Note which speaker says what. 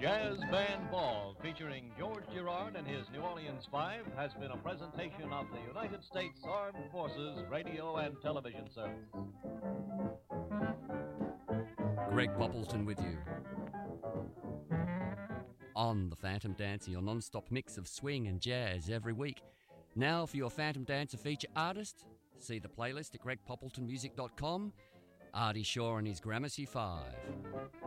Speaker 1: Jazz Band Ball, featuring George Girard and his New Orleans Five, has been a presentation of the United States Armed Forces Radio and Television Service.
Speaker 2: Greg Poppleton with you on The Phantom Dancer, your non-stop mix of swing and jazz every week. Now for your Phantom Dancer feature artist, see the playlist at gregpoppletonmusic.com, Artie Shaw and his Gramercy 5.